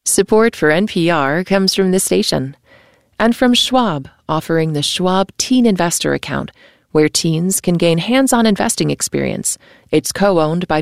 Support for NPR comes from this station and from Schwab, offering the Schwab Teen Investor Account, where teens can gain hands-on investing experience. It's co-owned by